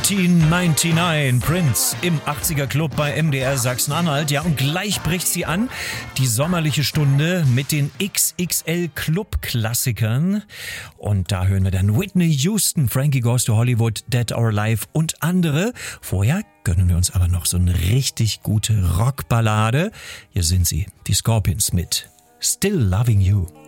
1999, Prince im 80er Club bei MDR Sachsen-Anhalt. Ja, und gleich bricht sie an, die sommerliche Stunde mit den XXL Club-Klassikern. Und da hören wir dann Whitney Houston, Frankie Goes to Hollywood, Dead or Alive und andere. Vorher gönnen wir uns aber noch so eine richtig gute Rockballade. Hier sind sie, die Scorpions mit Still Loving You.